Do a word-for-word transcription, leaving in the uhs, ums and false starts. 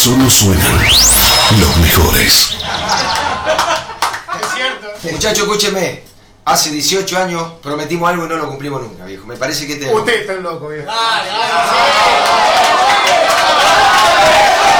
solo suenan los mejores. Es cierto. Muchacho, escúcheme. Hace dieciocho años prometimos algo y no lo cumplimos nunca, viejo. Me parece que te... Usted está loco, viejo. Dale, dale.